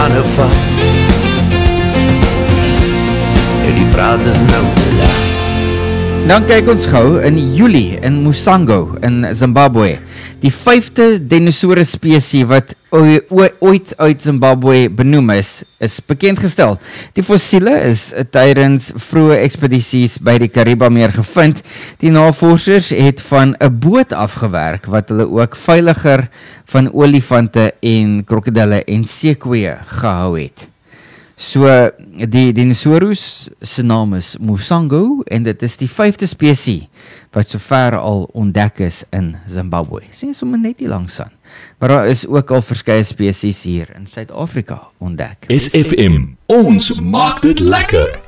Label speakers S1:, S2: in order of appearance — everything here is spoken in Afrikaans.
S1: trane val. En die praat is nou te laat.
S2: Dan kyk ons gou in Julie in Musango in Zimbabwe. Die 5de dinosaurus spesie wat ooit uit Zimbabwe benoem is bekendgestel. Die fossiele is tydens vroeë ekspedisies by die Karibameer gevind. Die navorsers het van 'n boot afgewerk wat hulle ook veiliger van olifante en krokodille en seekoeie gehou het. So, die dinosaurus se naam is Musango en dit is die 5de spesie wat sover al ontdek is in Zimbabwe. Sien sommer net hier langs aan. Maar daar is ook al verskeie spesies hier in Suid-Afrika ontdek.
S3: SFM, ons maak dit lekker.